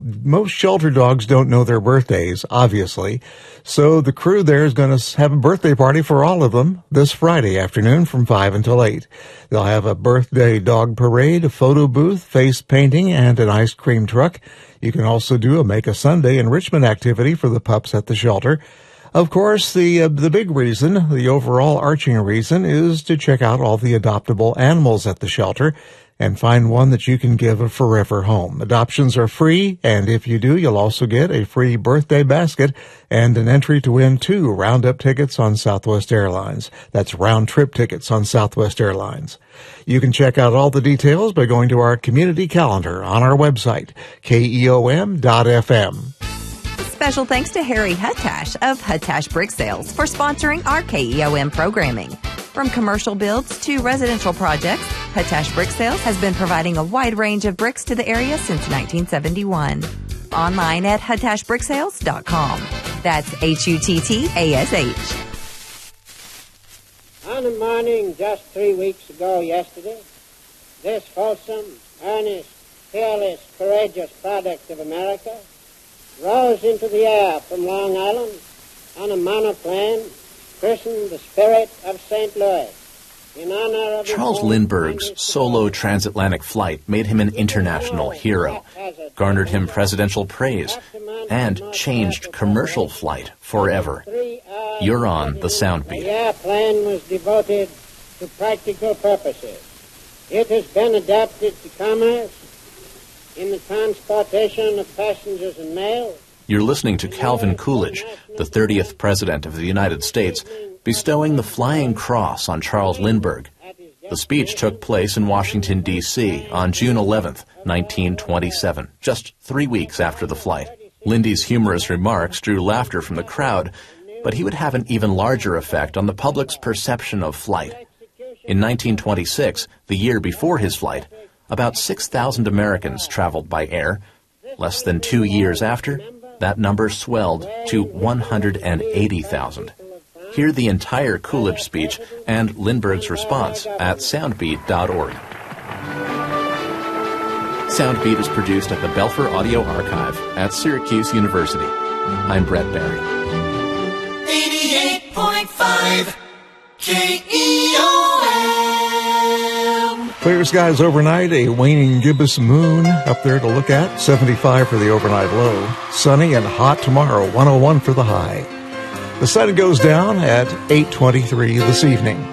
Most shelter dogs don't know their birthdays, obviously, so the crew there is going to have a birthday party for all of them this Friday afternoon from 5 until 8. They'll have a birthday dog parade, a photo booth, face painting, and an ice cream truck. You can also do a Make a Sunday enrichment activity for the pups at the shelter. Of course, the big reason, the overall arching reason, is to check out all the adoptable animals at the shelter and find one that you can give a forever home. Adoptions are free, and if you do, you'll also get a free birthday basket and an entry to win 2 round-up tickets on Southwest Airlines. That's round-trip tickets on Southwest Airlines. You can check out all the details by going to our community calendar on our website, keom.fm. Special thanks to Harry Huttash of Huttash Brick Sales for sponsoring our KEOM programming. From commercial builds to residential projects, Huttash Brick Sales has been providing a wide range of bricks to the area since 1971. Online at huttashbricksales.com. That's HUTTASH. On a morning just 3 weeks ago yesterday, this wholesome, earnest, fearless, courageous product of America rose into the air from Long Island on a monoplane christened the Spirit of St. Louis. In honor of Charles Lindbergh's solo transatlantic flight made him an international hero, garnered him presidential praise, and changed commercial flight forever. You're on the Soundbeat. The airplane was devoted to practical purposes. It has been adapted to commerce in the transportation of passengers and mail. You're listening to Calvin Coolidge, the 30th President of the United States, bestowing the Flying Cross on Charles Lindbergh. The speech took place in Washington, D.C. on June 11th, 1927, just 3 weeks after the flight. Lindy's humorous remarks drew laughter from the crowd, but he would have an even larger effect on the public's perception of flight. In 1926, the year before his flight, about 6,000 Americans traveled by air. Less than 2 years after, that number swelled to 180,000. Hear the entire Coolidge speech and Lindbergh's response at soundbeat.org. Soundbeat is produced at the Belfer Audio Archive at Syracuse University. I'm Brett Barry. 88.5 KEOM. Clear skies overnight, a waning gibbous moon up there to look at, 75 for the overnight low. Sunny and hot tomorrow, 101 for the high. The sun goes down at 8:23 this evening.